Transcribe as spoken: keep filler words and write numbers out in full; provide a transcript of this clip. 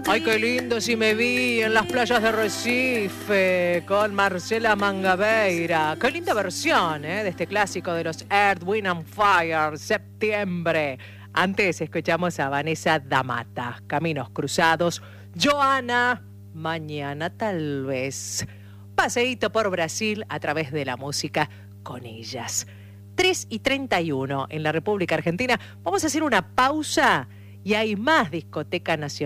Ay, qué lindo si me vi en las playas de Recife con Marcela Mangabeira. Qué linda versión, ¿eh? De este clásico de los Earth, Wind and Fire, Septiembre. Antes escuchamos a Vanessa da Mata, Caminos Cruzados. Joana, Mañana tal vez. Paseíto por Brasil a través de la música con ellas. tres y treinta y uno en la República Argentina. Vamos a hacer una pausa y hay más Discoteca Nacional.